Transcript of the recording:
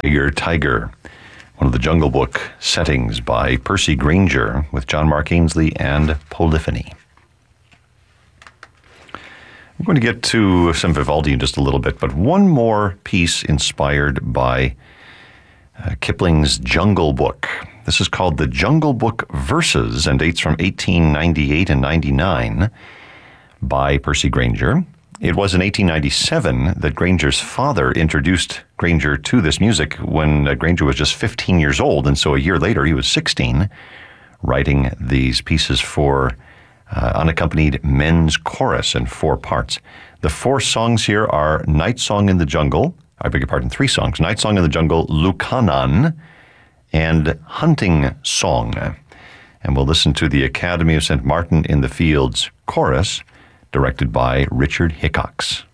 Tiger, Tiger, one of the Jungle Book settings by Percy Grainger with John Mark Ainsley and Polyphony. I'm going to get to some Vivaldi in just a little bit, but one more piece inspired by Kipling's Jungle Book. This is called the Jungle Book Verses and dates from 1898 and 99 by Percy Grainger. It was in 1897 that Grainger's father introduced Grainger to this music when Grainger was just 15 years old, and so a year later he was 16, writing these pieces for unaccompanied men's chorus in 4 parts. The 4 songs here are Night Song in the Jungle, I beg your pardon, 3 songs, Night Song in the Jungle, Lucanan, and Hunting Song. And we'll listen to the Academy of St. Martin in the Fields chorus, directed by Richard Hickox.